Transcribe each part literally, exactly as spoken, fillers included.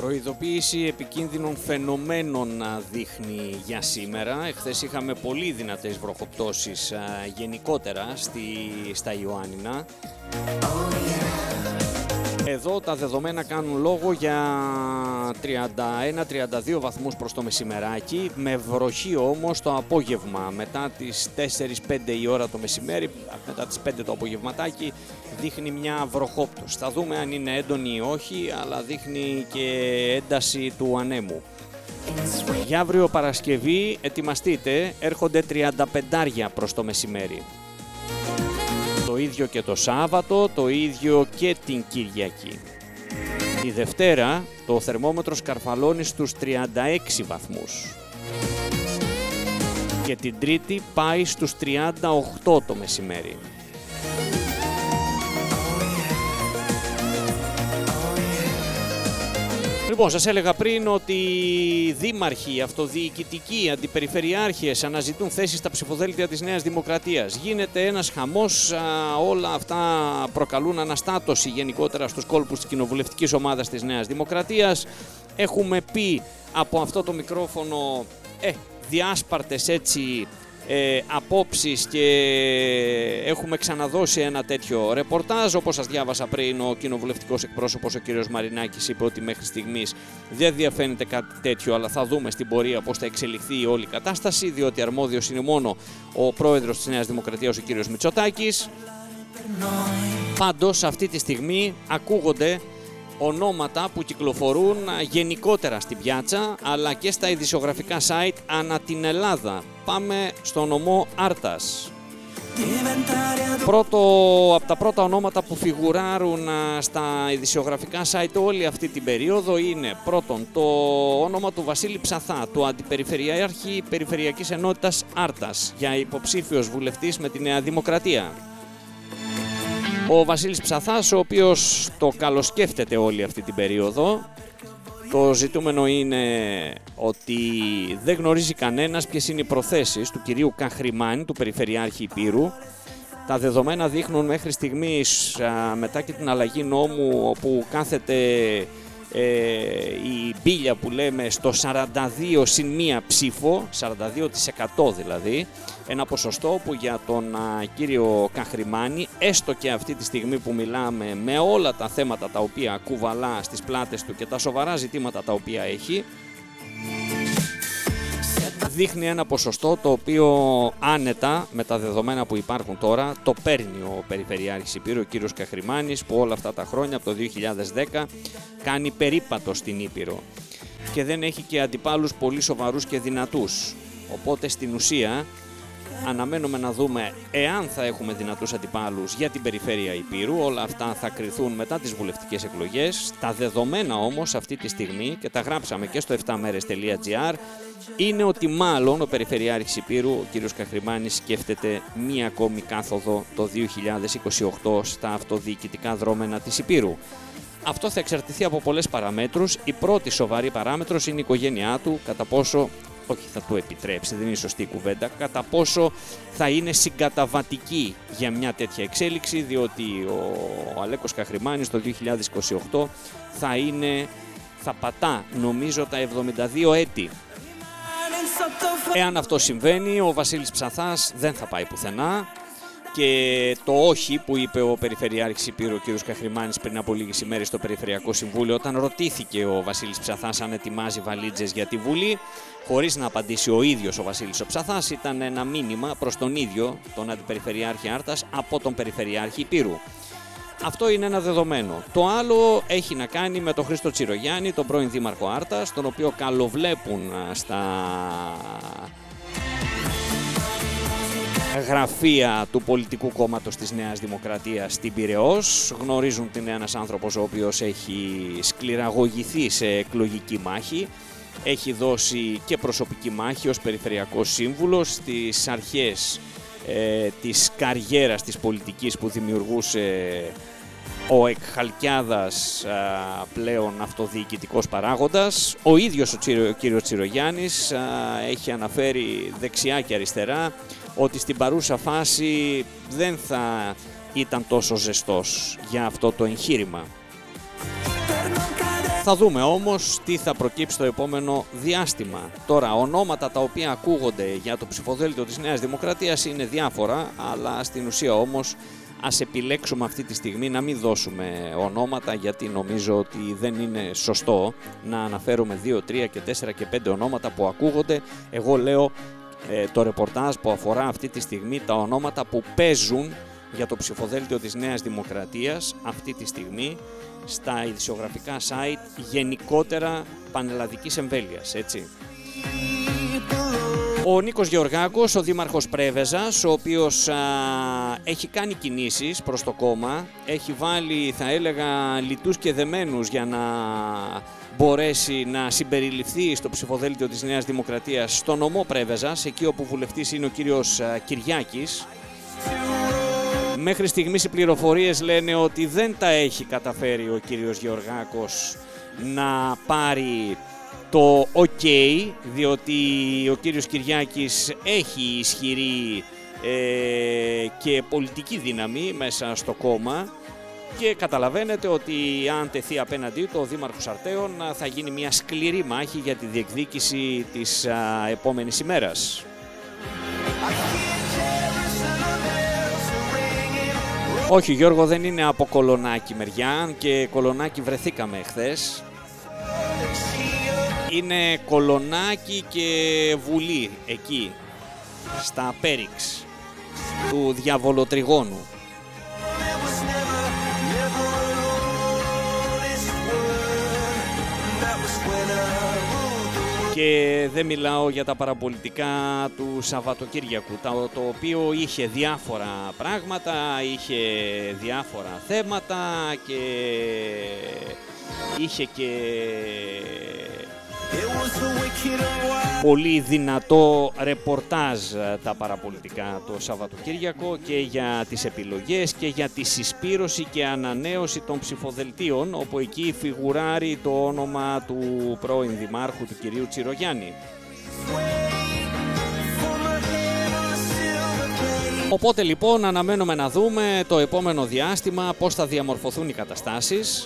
Προειδοποίηση επικίνδυνων φαινομένων δείχνει για σήμερα. Εχθές είχαμε πολύ δυνατές βροχοπτώσεις γενικότερα στη, στα Ιωάννινα. Εδώ τα δεδομένα κάνουν λόγο για τριάντα ένα τριάντα δύο βαθμούς προς το μεσημεράκι, με βροχή όμως το απόγευμα. Μετά τις τέσσερις πέντε η ώρα το μεσημέρι, μετά τις πέντε το απογευματάκι, δείχνει μια βροχόπτωση. Θα δούμε αν είναι έντονη ή όχι, αλλά δείχνει και ένταση του ανέμου. Για αύριο Παρασκευή ετοιμαστείτε, έρχονται τριάντα πέντε προς το μεσημέρι. Το ίδιο και το Σάββατο, το ίδιο και την Κυριακή. Τη Δευτέρα το θερμόμετρο σκαρφαλώνει στους τριάντα έξι βαθμούς. Και την Τρίτη πάει στους τριάντα οκτώ το μεσημέρι. Λοιπόν, σας έλεγα πριν ότι οι δήμαρχοι, αυτοδιοικητικοί, αντιπεριφερειάρχες αναζητούν θέσεις στα ψηφοδέλτια της Νέας Δημοκρατίας. Γίνεται ένας χαμός, α, όλα αυτά προκαλούν αναστάτωση γενικότερα στους κόλπους της κοινοβουλευτικής ομάδας της Νέας Δημοκρατίας. Έχουμε πει από αυτό το μικρόφωνο ε, διάσπαρτες έτσι ε, απόψεις και έχουμε ξαναδώσει ένα τέτοιο ρεπορτάζ. Όπως σας διάβασα πριν, ο κοινοβουλευτικός εκπρόσωπος ο κύριος Μαρινάκης είπε ότι μέχρι στιγμής δεν διαφαίνεται κάτι τέτοιο, αλλά θα δούμε στην πορεία πώς θα εξελιχθεί η όλη κατάσταση, διότι αρμόδιος είναι μόνο ο πρόεδρος της Νέας Δημοκρατίας ο κύριος Μητσοτάκης. Πάντως αυτή τη στιγμή ακούγονται ονόματα που κυκλοφορούν γενικότερα στην πιάτσα, αλλά και στα ειδησιογραφικά site ανά την Ελλάδα. Πάμε στο νομό Άρτας. Πρώτο, από τα πρώτα ονόματα που φιγουράρουν στα ειδησιογραφικά site όλη αυτή την περίοδο είναι πρώτον το όνομα του Βασίλη Ψαθά, του Αντιπεριφερειάρχη Περιφερειακής Ενότητας Άρτας, για υποψήφιος βουλευτής με τη Νέα Δημοκρατία. Ο Βασίλης Ψαθάς, ο οποίος το καλοσκέφτεται όλη αυτή την περίοδο. Το ζητούμενο είναι ότι δεν γνωρίζει κανένας ποιες είναι οι προθέσεις του κυρίου Καχρημάνη, του Περιφερειάρχη Υπήρου. Τα δεδομένα δείχνουν μέχρι στιγμής, μετά και την αλλαγή νόμου, όπου κάθεται ε, η μπίλια που λέμε στο σαράντα δύο συν μία ψήφο, σαράντα δύο τοις εκατό δηλαδή, ένα ποσοστό που για τον α, κύριο Καχρημάνη, έστω και αυτή τη στιγμή που μιλάμε, με όλα τα θέματα τα οποία κουβαλά στις πλάτες του και τα σοβαρά ζητήματα τα οποία έχει, δείχνει ένα ποσοστό το οποίο άνετα, με τα δεδομένα που υπάρχουν τώρα, το παίρνει ο Περιφερειάρχης Υπήρου, ο κύριος Καχρημάνης, που όλα αυτά τα χρόνια, από το δύο χιλιάδες δέκα, κάνει περίπατο στην Ήπειρο και δεν έχει και αντιπάλους πολύ σοβαρούς και δυνατούς. Οπότε στην ουσία αναμένουμε να δούμε εάν θα έχουμε δυνατούς αντιπάλους για την περιφέρεια Υπήρου. Όλα αυτά θα κριθούν μετά τις βουλευτικές εκλογές. Τα δεδομένα όμως αυτή τη στιγμή, και τα γράψαμε και στο εφτά μέρες τελεία τζι άρ, είναι ότι μάλλον ο Περιφερειάρχης Υπήρου, ο κ. Καχρημάνης, σκέφτεται μία ακόμη κάθοδο το δύο χιλιάδες είκοσι οκτώ στα αυτοδιοικητικά δρόμενα της Υπήρου. Αυτό θα εξαρτηθεί από πολλές παραμέτρους. Η πρώτη σοβαρή παράμετρος είναι η οικογένειά του, κατά πόσο, όχι θα του επιτρέψει, δεν είναι σωστή η κουβέντα, κατά πόσο θα είναι συγκαταβατική για μια τέτοια εξέλιξη, διότι ο Αλέκος Καχρημάνης το δύο χιλιάδες είκοσι οκτώ θα είναι, θα πατά νομίζω τα εβδομήντα δύο έτη. Εάν αυτό συμβαίνει, ο Βασίλης Ψαθάς δεν θα πάει πουθενά και το όχι που είπε ο Περιφερειάρχης Υπήρου, ο κ. Καχρημάνης, πριν από λίγες ημέρες στο Περιφερειακό Συμβούλιο, όταν ρωτήθηκε ο Βασίλης Ψαθάς αν ετοιμάζει βαλίτσες για τη Βουλή, χωρίς να απαντήσει ο ίδιος ο Βασίλης ο Ψαθάς, ήταν ένα μήνυμα προς τον ίδιο τον Αντιπεριφερειάρχη Άρτας από τον Περιφερειάρχη Υπήρου. Αυτό είναι ένα δεδομένο. Το άλλο έχει να κάνει με τον Χρήστο Τσιρογιάννη, τον πρώην Δήμαρχο Άρτας, τον οποίο καλοβλέπουν στα γραφεία του πολιτικού κόμματος της Νέας Δημοκρατίας στην Πειραιώς. Γνωρίζουν ότι είναι ένας άνθρωπος ο οποίος έχει σκληραγωγηθεί σε εκλογική μάχη. Έχει δώσει και προσωπική μάχη ως περιφερειακός σύμβουλος στις αρχές ε, της καριέρας της πολιτικής που δημιουργούσε ο εκ Χαλκιάδας, α, πλέον αυτοδιοικητικός παράγοντας. Ο ίδιος ο, Τσιρο, ο κύριος Τσιρογιάννης α, έχει αναφέρει δεξιά και αριστερά ότι στην παρούσα φάση δεν θα ήταν τόσο ζεστός για αυτό το εγχείρημα. Θα δούμε όμως τι θα προκύψει το επόμενο διάστημα. Τώρα, ονόματα τα οποία ακούγονται για το ψηφοδέλτιο της Νέας Δημοκρατίας είναι διάφορα, αλλά στην ουσία όμως ας επιλέξουμε αυτή τη στιγμή να μην δώσουμε ονόματα, γιατί νομίζω ότι δεν είναι σωστό να αναφέρουμε δύο, τρία και τέσσερα και πέντε ονόματα που ακούγονται. Εγώ λέω ε, το ρεπορτάζ που αφορά αυτή τη στιγμή τα ονόματα που παίζουν για το ψηφοδέλτιο της Νέας Δημοκρατίας αυτή τη στιγμή στα ειδησιογραφικά site γενικότερα πανελλαδικής εμβέλειας, έτσι. Ο Νίκος Γεωργάκος, ο δήμαρχος Πρέβεζας, ο οποίος α, έχει κάνει κινήσεις προς το κόμμα, έχει βάλει, θα έλεγα, λιτούς και δεμένους για να μπορέσει να συμπεριληφθεί στο ψηφοδέλτιο της Νέας Δημοκρατίας στο νομό Πρέβεζας, εκεί όπου βουλευτής είναι ο κύριος α, Κυριάκης. Μέχρι στιγμής οι πληροφορίες λένε ότι δεν τα έχει καταφέρει ο κύριος Γεωργάκος να πάρει το OK, διότι ο κύριος Κυριάκης έχει ισχυρή ε, και πολιτική δύναμη μέσα στο κόμμα και καταλαβαίνετε ότι αν τεθεί απέναντί του ο Δήμαρχος Αρτέων θα γίνει μια σκληρή μάχη για τη διεκδίκηση της α, επόμενης ημέρας. Όχι Γιώργο, δεν είναι από Κολονάκι μεριά και Κολονάκι βρεθήκαμε εχθές. Είναι Κολονάκι και Βουλή εκεί, στα Πέριξ του Διαβολοτριγώνου. Και δεν μιλάω για τα παραπολιτικά του Σαββατοκύριακου, το οποίο είχε διάφορα πράγματα, είχε διάφορα θέματα και είχε και πολύ δυνατό ρεπορτάζ τα παραπολιτικά το Σαββατοκύριακο και για τις επιλογές και για τη συσπήρωση και ανανέωση των ψηφοδελτίων, όπου εκεί φιγουράρει το όνομα του πρώην δημάρχου του κυρίου Τσιρογιάννη. Οπότε λοιπόν αναμένουμε να δούμε το επόμενο διάστημα πώς θα διαμορφωθούν οι καταστάσεις,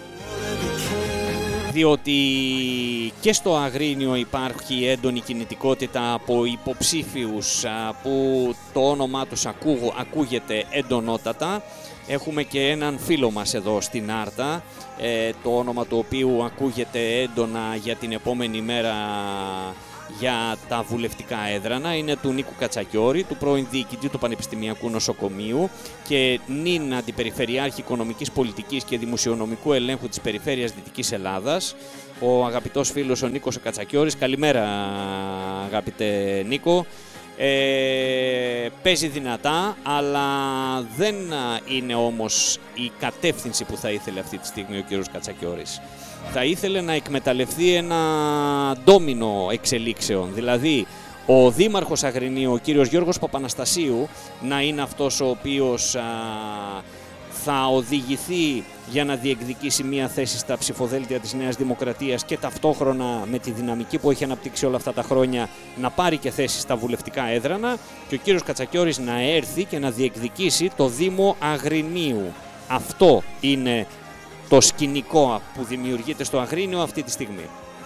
διότι και στο Αγρίνιο υπάρχει έντονη κινητικότητα από υποψήφιους που το όνομά τους ακούγω, ακούγεται εντονότατα. Έχουμε και έναν φίλο μας εδώ στην Άρτα, το όνομα του οποίου ακούγεται έντονα για την επόμενη μέρα για τα βουλευτικά έδρανα, είναι του Νίκου Κατσακιώρη, του πρώην διοικητή του Πανεπιστημιακού Νοσοκομείου και νυν αντιπεριφερειάρχη οικονομικής πολιτικής και δημοσιονομικού ελέγχου της περιφέρειας Δυτικής Ελλάδας, ο αγαπητός φίλος ο Νίκος Κατσακιώρης. Καλημέρα αγαπητέ Νίκο. Ε, παίζει δυνατά, αλλά δεν είναι όμως η κατεύθυνση που θα ήθελε αυτή τη στιγμή ο κύριος Κατσακιώρης. Θα ήθελε να εκμεταλλευτεί ένα ντόμινο εξελίξεων, δηλαδή ο Δήμαρχος Αγρινίου, ο κύριος Γιώργος Παπαναστασίου, να είναι αυτός ο οποίος α, θα οδηγηθεί για να διεκδικήσει μια θέση στα ψηφοδέλτια της Νέας Δημοκρατίας και ταυτόχρονα με τη δυναμική που έχει αναπτύξει όλα αυτά τα χρόνια να πάρει και θέση στα βουλευτικά έδρανα, και ο κύριος Κατσακιώρης να έρθει και να διεκδικήσει το Δήμο Αγρινίου. Αυτό είναι το σκηνικό που δημιουργείται στο Αγρίνιο αυτή τη στιγμή.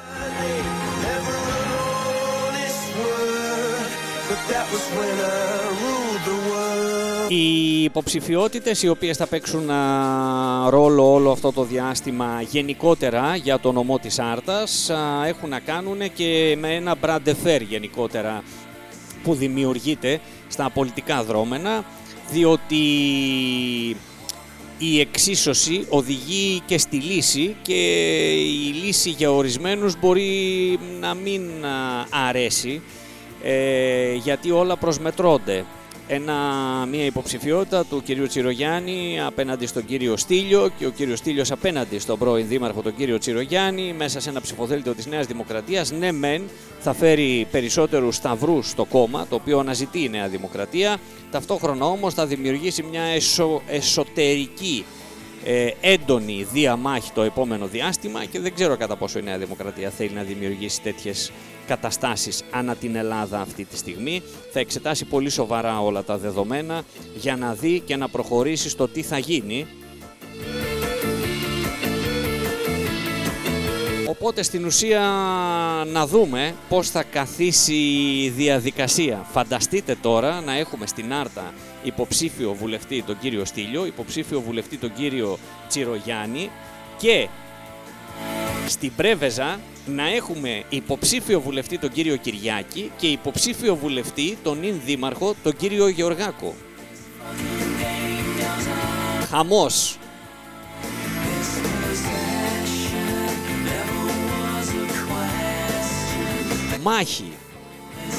Οι υποψηφιότητες οι οποίες θα παίξουν α, ρόλο όλο αυτό το διάστημα γενικότερα για το νομό της Άρτας α, έχουν να κάνουν και με ένα μπραντεφέρ γενικότερα που δημιουργείται στα πολιτικά δρόμενα, διότι η εξίσωση οδηγεί και στη λύση και η λύση για ορισμένους μπορεί να μην αρέσει ε, γιατί όλα προσμετρώνται. Ένα, μια υποψηφιότητα του κυρίου Τσιρογιάννη απέναντι στον κύριο Στήλιο και ο κύριος Στήλιος απέναντι στον πρώην δήμαρχο τον κύριο Τσιρογιάννη μέσα σε ένα ψηφοδέλτιο της Νέας Δημοκρατίας. Ναι μεν θα φέρει περισσότερους σταυρούς στο κόμμα, το οποίο αναζητεί η Νέα Δημοκρατία, ταυτόχρονα όμως θα δημιουργήσει μια εσω, εσωτερική ε, έντονη διαμάχη το επόμενο διάστημα και δεν ξέρω κατά πόσο η Νέα Δημοκρατία θέλει να δημιουργήσει τέτοιες καταστάσεις ανά την Ελλάδα αυτή τη στιγμή. Θα εξετάσει πολύ σοβαρά όλα τα δεδομένα για να δει και να προχωρήσει στο τι θα γίνει. Οπότε στην ουσία να δούμε πώς θα καθίσει η διαδικασία. Φανταστείτε τώρα να έχουμε στην Άρτα υποψήφιο βουλευτή τον κύριο Στήλιο, υποψήφιο βουλευτή τον κύριο Τσιρογιάννη και στην Πρέβεζα να έχουμε υποψήφιο βουλευτή τον κύριο Κυριάκη και υποψήφιο βουλευτή τον νυν δήμαρχο τον κύριο Γεωργάκο. Χαμός. Μάχη.